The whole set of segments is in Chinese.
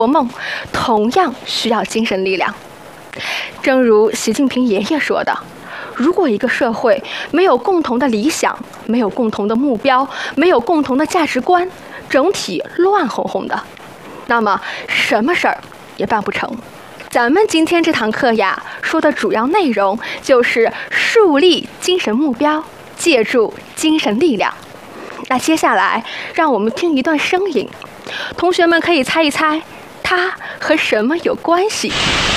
国梦同样需要精神力量。正如习近平爷爷说的，如果一个社会没有共同的理想，没有共同的目标，没有共同的价值观，整体乱哄哄的，那么什么事儿也办不成。咱们今天这堂课呀，说的主要内容就是树立精神目标，借助精神力量。那接下来让我们听一段声音，同学们可以猜一猜它和什么有关系。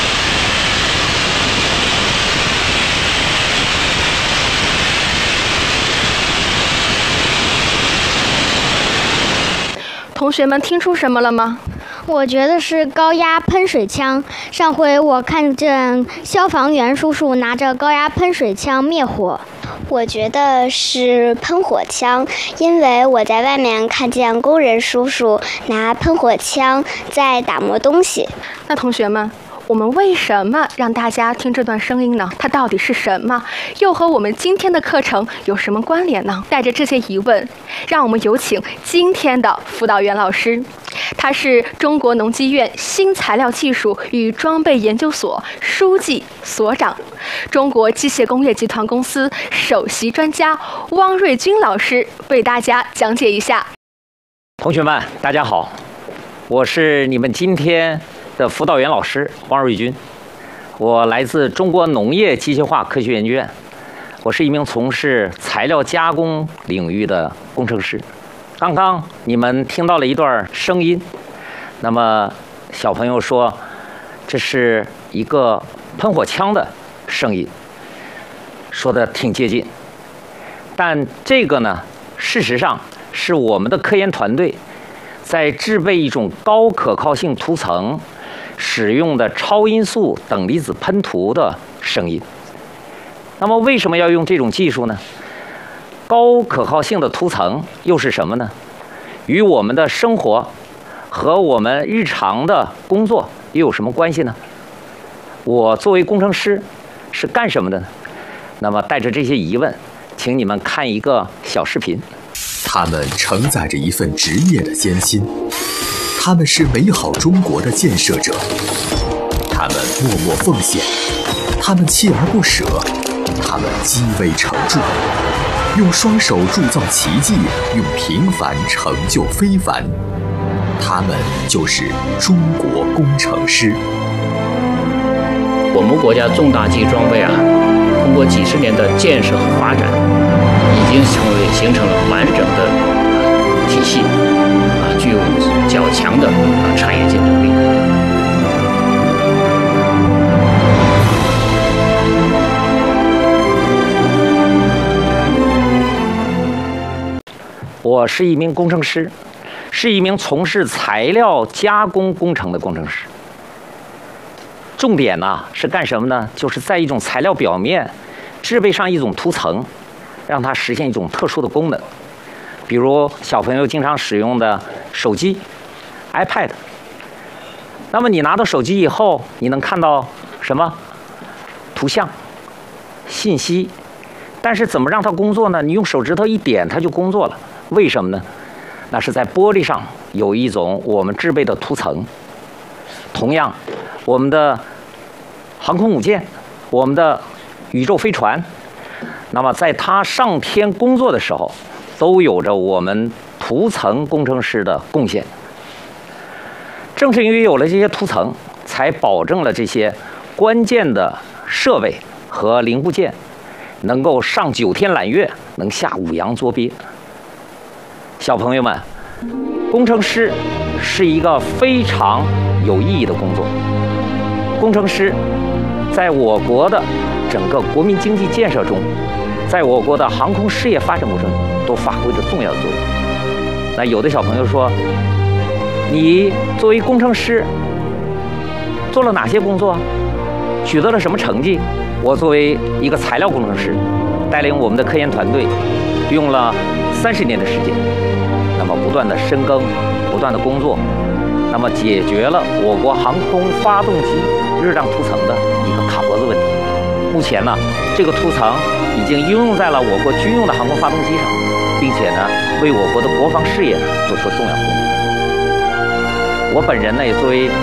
同学们听出什么了吗？ 我觉得是高压喷水枪。上回我看见消防员叔叔拿着高压喷水枪灭火。 我觉得是喷火枪，因为我在外面看见工人叔叔拿喷火枪在打磨东西。 那同学们，我们为什么让大家听这段声音呢？它到底是什么？又和我们今天的课程有什么关联呢？带着这些疑问，让我们有请今天的辅导员老师。他是中国农机院新材料技术与装备研究所书记、所长，中国机械工业集团公司首席专家汪瑞军老师为大家讲解一下。 同学们，大家好，我是你们今天的辅导员老师汪瑞军，我来自中国农业机械化科学研究院，我是一名从事材料加工领域的工程师。刚刚你们听到了一段声音，那么小朋友说这是一个喷火枪的声音，说的挺接近，但这个呢，事实上是我们的科研团队在制备一种高可靠性涂层使用的超音速等离子喷涂的声音。那么为什么要用这种技术呢？高可靠性的涂层又是什么呢？与我们的生活和我们日常的工作又有什么关系呢？我作为工程师是干什么的呢？那么带着这些疑问，请你们看一个小视频。 他们承载着一份职业的艰辛，他们是美好中国的建设者，他们默默奉献，他们锲而不舍，他们积微成著，用双手铸造奇迹，用平凡成就非凡。他们就是中国工程师。 我们国家重大机装备通过几十年的建设和发展，已经形成了完整的体系，具有较强的产业竞争力。 我是一名工程师，是一名从事材料加工工程的工程师。重点呢是干什么呢？就是在一种材料表面制备上一种涂层，让它实现一种特殊的功能。比如小朋友经常使用的手机、iPad。那么你拿到手机以后，你能看到什么？图像、信息。但是怎么让它工作呢？你用手指头一点，它就工作了。为什么呢？那是在玻璃上有一种我们制备的涂层。同样，我们的航空母舰、我们的宇宙飞船，那么在它上天工作的时候，都有着我们涂层工程师的贡献。正是因为有了这些涂层，才保证了这些关键的设备和零部件能够上9天揽月，能下5洋捉鳖。小朋友们，工程师是一个非常有意义的工作。工程师在我国的整个国民经济建设中，在我国的航空事业发展过程中，都发挥着重要的作用。那有的小朋友说，你作为工程师做了哪些工作？取得了什么成绩？我作为一个材料工程师，带领我们的科研团队，用了30年的时间，那么不断的深耕，不断的工作，那么解决了我国航空发动机热胀涂层的一个卡脖子问题。目前呢，这个涂层已经应用在了我国军用的航空发动机上，并且呢，为我国的国防事业做出重要贡献。 我本人呢也作为